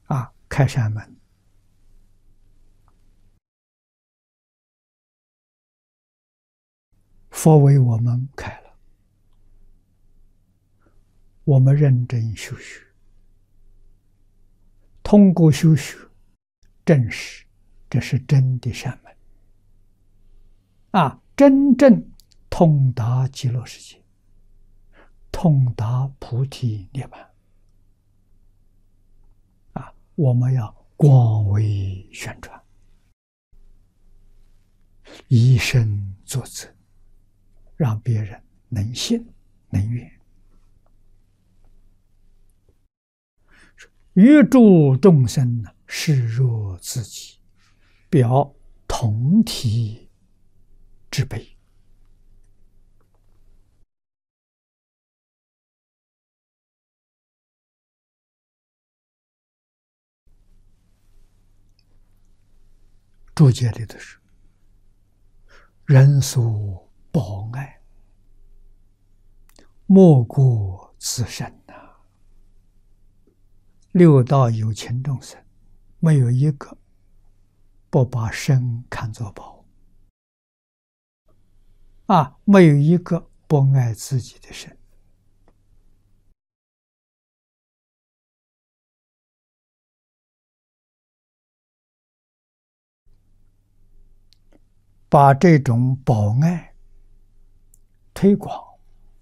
开扇门，佛为我们开了，我们认真修学，通过修学证实这是真的善门真正通达极乐世界，通达菩提涅槃我们要广为宣传，以身作则，让别人能信能愿。欲助众生视若自己，表同体之悲。注解里的是人所报爱，莫过自身六道有情众生，没有一个不把身看作宝没有一个不爱自己的身。把这种宝爱推广